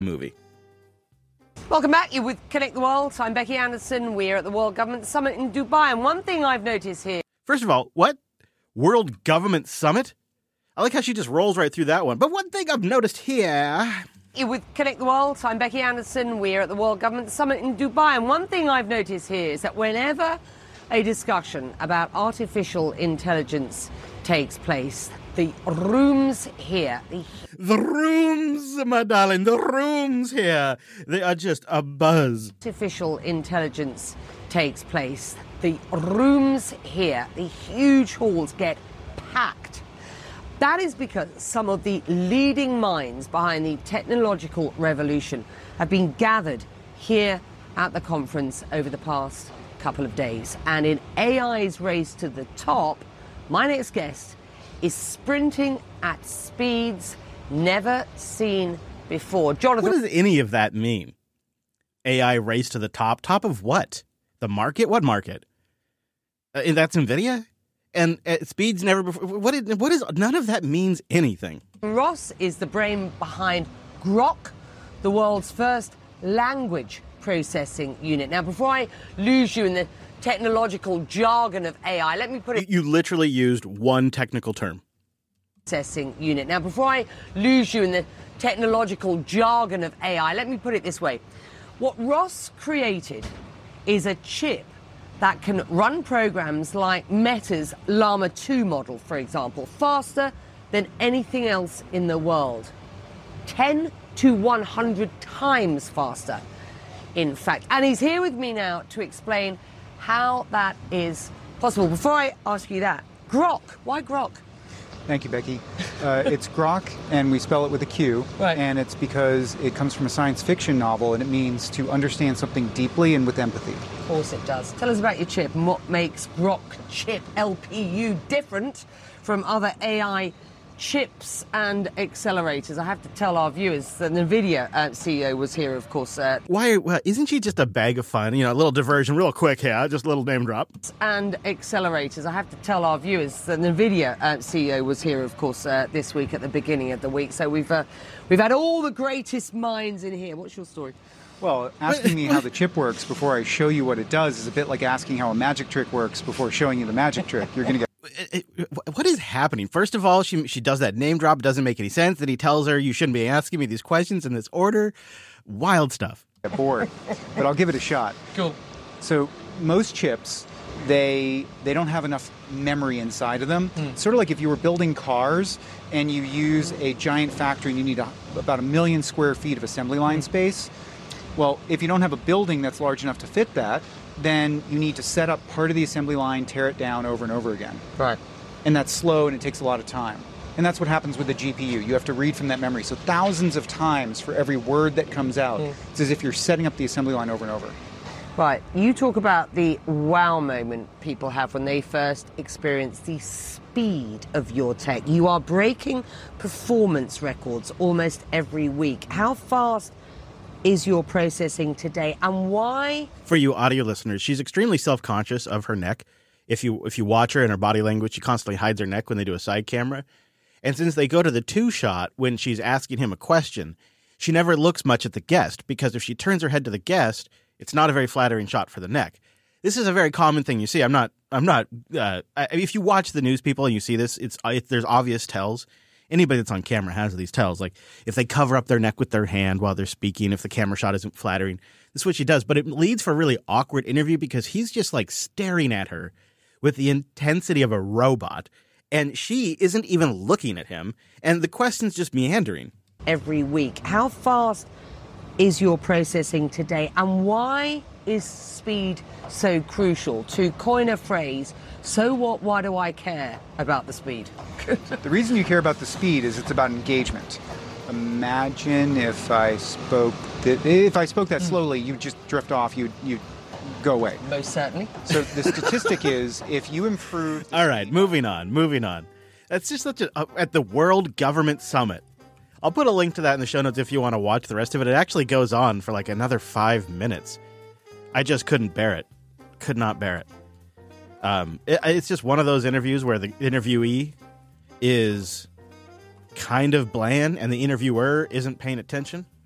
movie. Welcome back. You're with Connect the World. I'm Becky Anderson. We're at the World Government Summit in Dubai. And one thing I've noticed here... First of all, what? World Government Summit? I like how she just rolls right through that one. But one thing I've noticed here... You're with Connect the World. I'm Becky Anderson. We're at the World Government Summit in Dubai. And one thing I've noticed here is that whenever a discussion about artificial intelligence takes place, the rooms here... The rooms, my darling, the rooms here, they are just abuzz. Artificial intelligence takes place. The rooms here, the huge halls get packed. That is because some of the leading minds behind the technological revolution have been gathered here at the conference over the past couple of days. And in AI's race to the top, my next guest is sprinting at speeds never seen before. Jonathan, what does any of that mean? AI race to the top? Top of what? The market? What market? That's NVIDIA? And speeds never before. What is? None of that means anything. Ross is the brain behind Grok, the world's first language processing unit. Now, before I lose you in the technological jargon of AI, let me put it... You literally used one technical term. Processing unit. Now, before I lose you in the technological jargon of AI, let me put it this way. What Ross created is a chip that can run programs like Meta's Llama 2 model, for example, faster than anything else in the world. 10 to 100 times faster, in fact. And he's here with me now to explain how that is possible. Before I ask you that, Grok, why Grok? Thank you, Becky. It's Grok, and we spell it with a Q. Right. And it's because it comes from a science fiction novel, and it means to understand something deeply and with empathy. Of course it does. Tell us about your chip and what makes Grok Chip LPU different from other AI chips and accelerators. I have to tell our viewers that NVIDIA CEO was here, of course. Why? Well, isn't she just a bag of fun? You know, a little diversion real quick here, just a little name drop. And accelerators. I have to tell our viewers that NVIDIA CEO was here, of course, this week at the beginning of the week. So we've had all the greatest minds in here. What's your story? Well, asking me how the chip works before I show you what it does is a bit like asking how a magic trick works before showing you the magic trick. You're going to get... What is happening? First of all, she does that name drop. It doesn't make any sense. Then he tells her, you shouldn't be asking me these questions in this order. Wild stuff. Bored, but I'll give it a shot. Cool. So most chips, they don't have enough memory inside of them. Sort of like if you were building cars and you use a giant factory and you need about 1 million square feet of assembly line space. Well, if you don't have a building that's large enough to fit that, then you need to set up part of the assembly line, tear it down over and over again. Right. And that's slow and it takes a lot of time. And that's what happens with the GPU. You have to read from that memory. So thousands of times for every word that comes out. It's as if you're setting up the assembly line over and over. Right. You talk about the wow moment people have when they first experience the speed of your tech. You are breaking performance records almost every week. How fast is your processing today, and why? For you audio listeners, she's extremely self-conscious of her neck. If you watch her in her body language, she constantly hides her neck when they do a side camera. And since they go to the 2 shot when she's asking him a question, she never looks much at the guest, because if she turns her head to the guest, it's not a very flattering shot for the neck. This is a very common thing you see. If you watch the news people and you see this, there's obvious tells. Anybody that's on camera has these tells. Like if they cover up their neck with their hand while they're speaking, if the camera shot isn't flattering, this is what she does. But it leads for a really awkward interview because he's just like staring at her with the intensity of a robot. And she isn't even looking at him. And the question's just meandering. Every week. How fast is your processing today? And why is speed so crucial? To coin a phrase, so what, why do I care about the speed? The reason you care about the speed is it's about engagement. Imagine if I spoke that slowly, you'd just drift off, you'd go away. Most certainly. So the statistic is if you improve... All right, moving on. That's just such at the World Government Summit. I'll put a link to that in the show notes if you want to watch the rest of it. It actually goes on for like another 5 minutes. I just couldn't bear it. Could not bear it. It's just one of those interviews where the interviewee is kind of bland and the interviewer isn't paying attention.